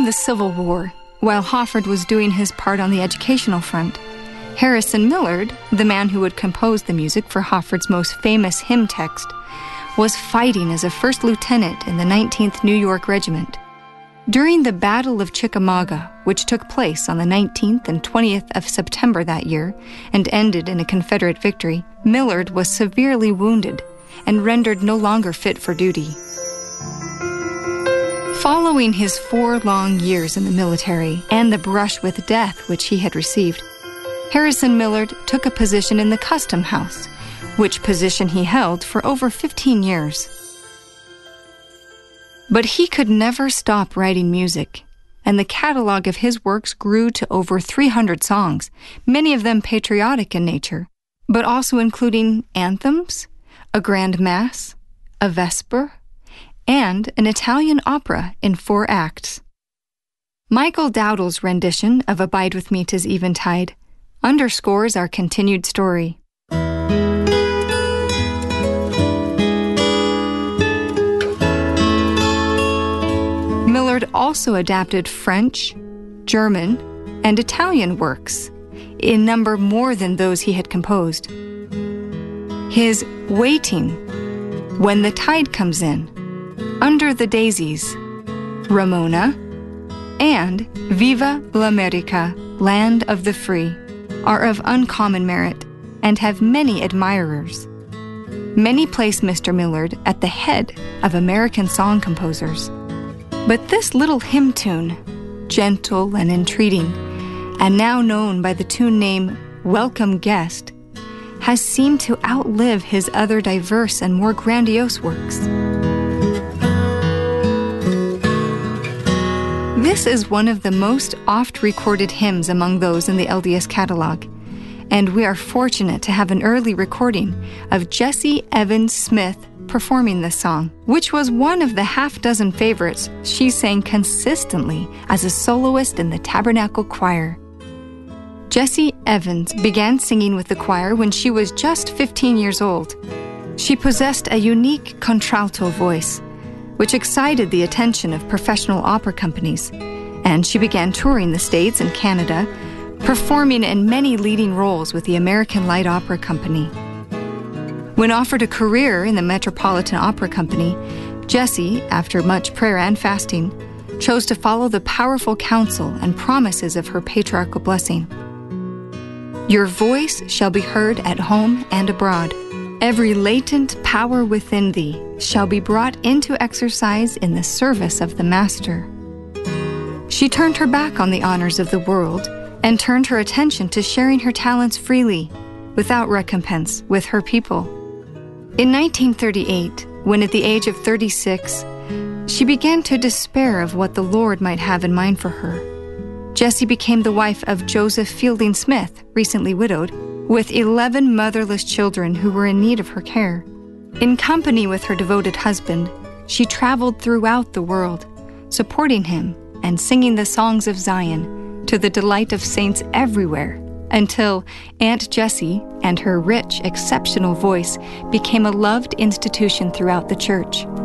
During the Civil War, while Hawford was doing his part on the educational front, Harrison Millard, the man who would compose the music for Hawford's most famous hymn text, was fighting as a first lieutenant in the 19th New York Regiment. During the Battle of Chickamauga, which took place on the 19th and 20th of September that year and ended in a Confederate victory, Millard was severely wounded and rendered no longer fit for duty. Following his 4 long years in the military and the brush with death which he had received, Harrison Millard took a position in the Custom House, which position he held for over 15 years. But he could never stop writing music, and the catalog of his works grew to over 300 songs, many of them patriotic in nature, but also including anthems, a grand mass, a vesper, and an Italian opera in 4 acts. Michael Dowdall's rendition of Abide With Me 'Tis Eventide underscores our continued story. Millard also adapted French, German, and Italian works, in number more than those he had composed. His Waiting, When the Tide Comes In, Under the Daisies, Ramona, and Viva l'America, Land of the Free, are of uncommon merit and have many admirers. Many place Mr. Millard at the head of American song composers. But this little hymn tune, gentle and entreating, and now known by the tune name Welcome Guest, has seemed to outlive his other diverse and more grandiose works. This is one of the most oft-recorded hymns among those in the LDS catalog, and we are fortunate to have an early recording of Jessie Evans Smith performing this song, which was one of the half-dozen favorites she sang consistently as a soloist in the Tabernacle Choir. Jessie Evans began singing with the choir when she was just 15 years old. She possessed a unique contralto voice, which excited the attention of professional opera companies, and she began touring the States and Canada, performing in many leading roles with the American Light Opera Company. When offered a career in the Metropolitan Opera Company, Jessie, after much prayer and fasting, chose to follow the powerful counsel and promises of her patriarchal blessing. Your voice shall be heard at home and abroad. Every latent power within thee shall be brought into exercise in the service of the Master. She turned her back on the honors of the world and turned her attention to sharing her talents freely, without recompense, with her people. In 1938, when at the age of 36, she began to despair of what the Lord might have in mind for her. Jessie became the wife of Joseph Fielding Smith, recently widowed, with 11 motherless children who were in need of her care. In company with her devoted husband, she traveled throughout the world, supporting him and singing the songs of Zion to the delight of saints everywhere, until Aunt Jessie and her rich, exceptional voice became a loved institution throughout the church.